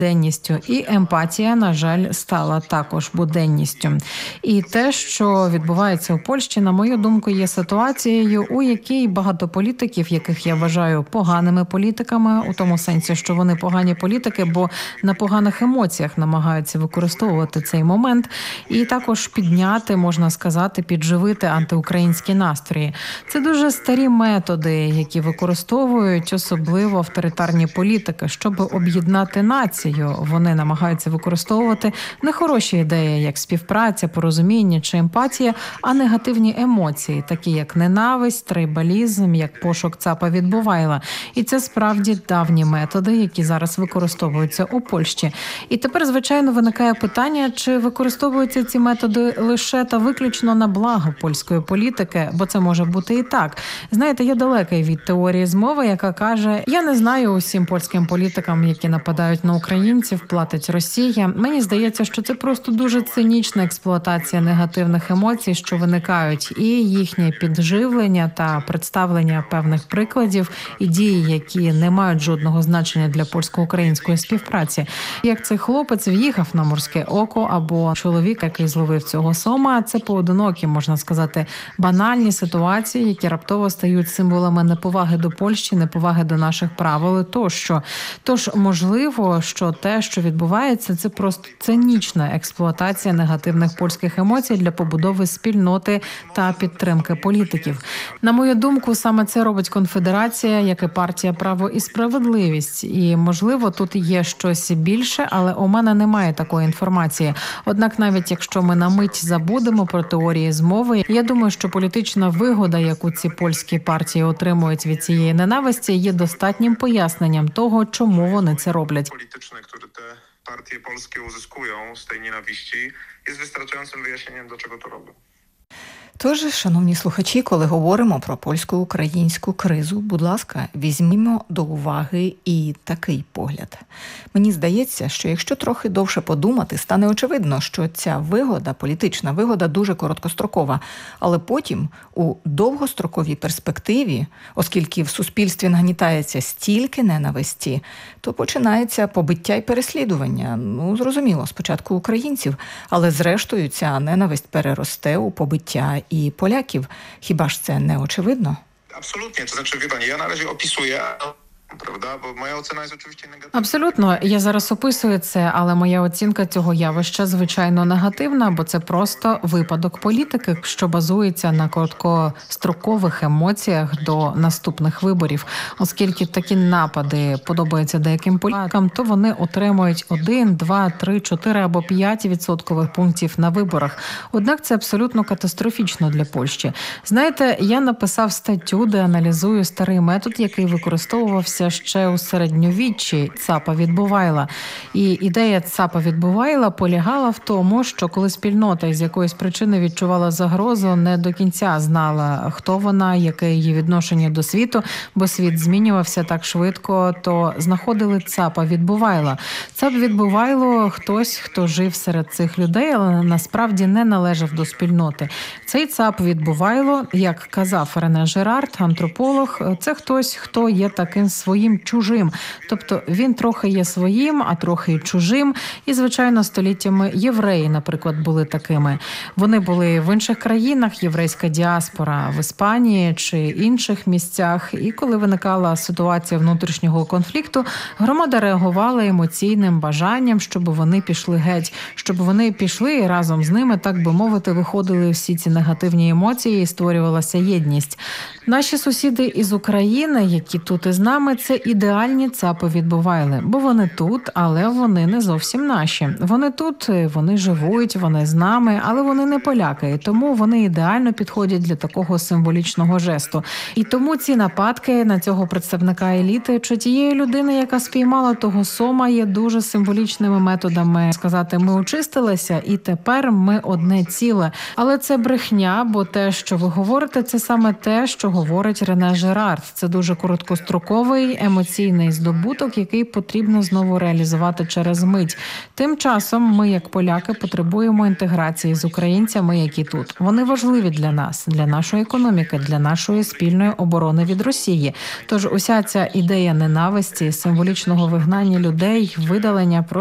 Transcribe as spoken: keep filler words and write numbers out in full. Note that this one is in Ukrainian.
денністю, і емпатія, на жаль, стала також буденністю. І те, що відбувається у Польщі, на мою думку, є ситуацією, у якій багато політиків, яких я вважаю поганими політиками, у тому сенсі, що вони погані політики, бо на поганих емоціях намагаються використовувати цей момент, і також підняти, можна сказати, підживити антиукраїнські настрої. Це дуже старі методи, які використовують особливо авторитарні політики, щоб об'єднати націю. Вони намагаються використовувати не хороші ідеї, як співпраця, порозуміння чи емпатія, а негативні емоції, такі як ненависть, трибалізм, як пошук цапа Відбувайла. І це справді давні методи, які зараз використовуються у Польщі. І тепер, звичайно, виникає питання, чи використовуються ці методи лише та виключно на благо польської політики, бо це може бути і так. Знаєте, я далекий від теорії змови, яка каже, я не знаю усім польським політикам, які нападають на українців, платить Росія. Мені здається, що це просто дуже цинічна експлуатація негативних емоцій, що виникають, і їхнє підживлення та представлення певних прикладів і дій, які не мають жодного значення для польсько-української співпраці. Як цей хлопець в'їхав на Морське Око, або чоловік, який зловив цього сома, це поодинокі, можна сказати, банальні ситуації, які раптово стають символами неповаги до Польщі, неповаги до наших правил тощо. Тож, можливо, що те, що відбувається, це просто цинічна експлуатація негативних польських емоцій для побудови спільноти та підтримки політиків. На мою думку, саме це робить Конфедерація, як і партія «Право і справедливість». І, можливо, тут є щось більше, але у мене немає такої інформації. Однак, навіть якщо ми на мить забудемо про теорії змови, я думаю, що політична вигода, яку ці польські партії отримують від цієї ненависті, є достатнім поясненням того, чому вони це роблять. Polityczne, które te partie polskie uzyskują z tej nienawiści, jest wystarczającym wyjaśnieniem, dlaczego to robią. Тож, шановні слухачі, коли говоримо про польсько-українську кризу, будь ласка, візьмімо до уваги і такий погляд. Мені здається, що якщо трохи довше подумати, стане очевидно, що ця вигода, політична вигода, дуже короткострокова. Але потім, у довгостроковій перспективі, оскільки в суспільстві нагнітається стільки ненависті, то починається побиття і переслідування. Ну, зрозуміло, спочатку українців, але зрештою ця ненависть переросте у побиття і поляків. Хіба ж це не очевидно? Absolutnie, to znaczy, wie pani, ja na razie opisuję, prawda, bo moja ocena jest oczywiście negatywna. Абсолютно. Я зараз описую це, але моя оцінка цього явища, звичайно, негативна, бо це просто випадок політики, що базується на короткострокових емоціях до наступних виборів. Оскільки такі напади подобаються деяким політикам, то вони отримують один, два, три, чотири або п'ять відсоткових пунктів на виборах. Однак це абсолютно катастрофічно для Польщі. Знаєте, я написав статтю, де аналізую старий метод, який використовувався ще у середньовіччі цапа Відбувайла. І ідея цапа Відбувайла полягала в тому, що коли спільнота із якоїсь причини відчувала загрозу, не до кінця знала, хто вона, яке її відношення до світу, бо світ змінювався так швидко, то знаходили цапа Відбувайла. Цап Відбувайло – хтось, хто жив серед цих людей, але насправді не належав до спільноти. Цей цап Відбувайло, як казав Рене Жерард, антрополог, це хтось, хто є таким своїм чужим. Тобто він трохи є своїм, а трохи й чужим. І, звичайно, століттями євреї, наприклад, були такими. Вони були в інших країнах, єврейська діаспора в Іспанії чи інших місцях. І коли виникала ситуація внутрішнього конфлікту, громада реагувала емоційним бажанням, щоб вони пішли геть. Щоб вони пішли і разом з ними, так би мовити, виходили всі ці негативні емоції і створювалася єдність. Наші сусіди із України, які тут із нами, це ідеальні цапи Відбувайли. Бо вони тут, але вони не зовсім наші. Вони тут, вони живуть, вони з нами, але вони не поляки. І тому вони ідеально підходять для такого символічного жесту. І тому ці нападки на цього представника еліти чи тієї людини, яка спіймала того сома, є дуже символічними методами сказати, ми очистилися і тепер ми одне ціле. Але це брехня, бо те, що ви говорите, це саме те, що говорить Рене Жерард. Це дуже короткостроковий важливий емоційний здобуток, який потрібно знову реалізувати через мить. Тим часом ми, як поляки, потребуємо інтеграції з українцями, які тут. Вони важливі для нас, для нашої економіки, для нашої спільної оборони від Росії. Тож уся ця ідея ненависті, символічного вигнання людей, видалення